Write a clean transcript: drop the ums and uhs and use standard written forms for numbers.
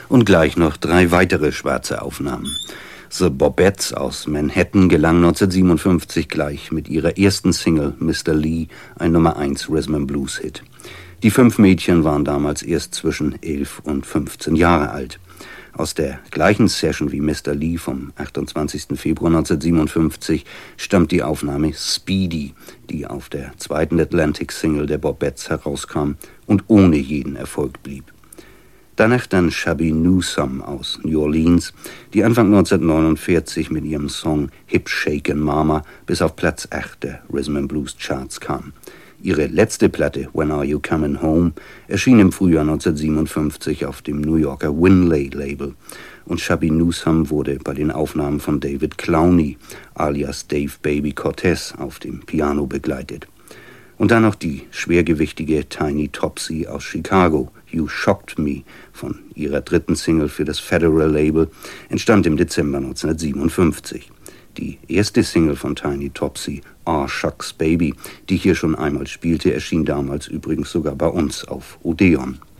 Und gleich noch 3 weitere schwarze Aufnahmen. The Bobettes aus Manhattan gelang 1957 gleich mit ihrer ersten Single Mr. Lee ein Nummer 1 Rhythm-and-Blues-Hit. Die 5 Mädchen waren damals erst zwischen 11 und 15 Jahre alt. Aus der gleichen Session wie Mr. Lee vom 28. Februar 1957 stammt die Aufnahme Speedy, die auf der zweiten Atlantic-Single der Bobettes herauskam und ohne jeden Erfolg blieb. Danach dann Shabby Newsome aus New Orleans, die Anfang 1949 mit ihrem Song Hip Shakin' Mama bis auf Platz 8 der Rhythm & Blues Charts kam. Ihre letzte Platte, When Are You Comin' Home, erschien im Frühjahr 1957 auf dem New Yorker Winley-Label. Und Shabby Newsome wurde bei den Aufnahmen von David Clowney, alias Dave Baby Cortez, auf dem Piano begleitet. Und dann noch die schwergewichtige Tiny Topsy aus Chicago, You Shocked Me, von ihrer dritten Single für das Federal Label, entstand im Dezember 1957. Die erste Single von Tiny Topsy, Ah Shucks Baby, die hier schon einmal spielte, erschien damals übrigens sogar bei uns auf Odeon.